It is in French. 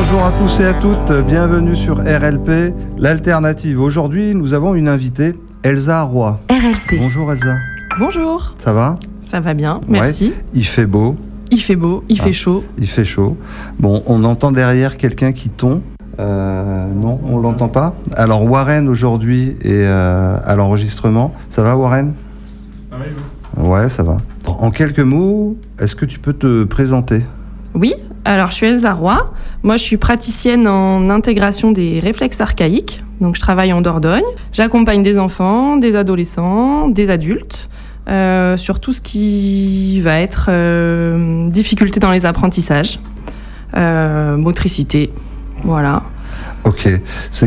Bonjour à tous et à toutes, bienvenue sur RLP, l'alternative. Aujourd'hui, nous avons une invitée, Elsa Roy. RLP. Bonjour Elsa. Bonjour. Ça va ? Ça va bien, merci. Ouais, il fait beau. Il fait beau, il fait chaud. Il fait chaud. Bon, on entend derrière quelqu'un qui tombe. Non, on l'entend pas. Alors Warren aujourd'hui est à l'enregistrement. Ça va Warren ? Ça va et vous ? Ouais, ça va. En quelques mots, est-ce que tu peux te présenter ? Oui, alors je suis Elsa Roy. Moi, je suis praticienne en intégration des réflexes archaïques. Donc, je travaille en Dordogne. J'accompagne des enfants, des adolescents, des adultes sur tout ce qui va être difficulté dans les apprentissages, motricité, voilà. Ok.